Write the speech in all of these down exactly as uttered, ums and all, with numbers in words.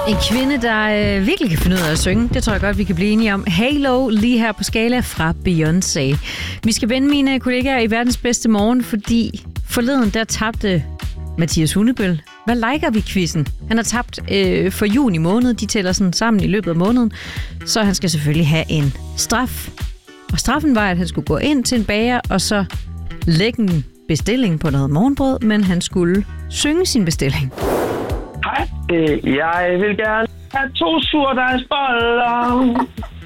En kvinde, der øh, virkelig kan finde ud af at synge. Det tror jeg godt, vi kan blive enige om. Halo, lige her på skala fra Beyoncé. Vi skal vende mine kollegaer i verdens bedste morgen, fordi forleden der tabte Mathias Hundebøl. Hvad liker vi quizzen? Han har tabt øh, for juni måned. De tæller sådan sammen i løbet af måneden. Så han skal selvfølgelig have en straf. Og straffen var, at han skulle gå ind til en bager og så lægge en bestilling på noget morgenbrød, men han skulle synge sin bestilling. Hej, øh, jeg vil gerne have to surdejsboller.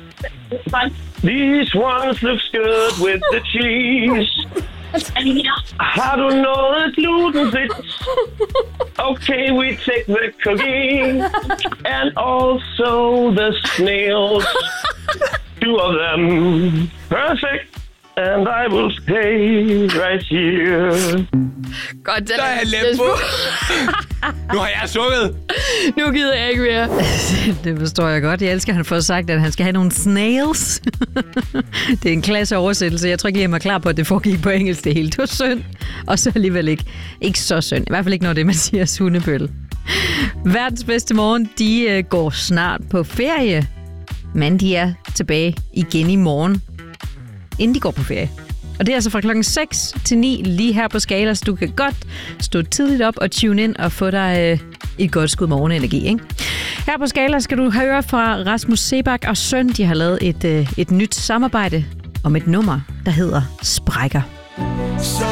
These ones looks good with the cheese. Har du noget glutenfrit? Okay, we take the cookie and also the snails. Two of them. Perfect. And I will stay right here. Godt, den Der er jeg let på. Nu har jeg sunget. Nu gider jeg ikke mere. Det forstår jeg godt. Jeg elsker, at han får sagt, at han skal have nogle snails. Det er en klasse oversættelse. Jeg tror ikke, jeg er mig klar på, at det foregik på engelsk det hele. Det var synd. Og så alligevel ikke. Ikke så synd. I hvert fald ikke, når det er Mathias Hundebøl. Verdens bedste morgen, de går snart på ferie. Men de er tilbage igen i morgen, inden de går på ferie. Og det er altså fra klokken seks til ni lige her på Skala, så du kan godt stå tidligt op og tune ind og få dig øh, et godt skud morgenenergi, ikke? Her på Skala skal du høre fra Rasmus Seebach og Søn. De har lavet et, øh, et nyt samarbejde om et nummer, der hedder Sprækker. Så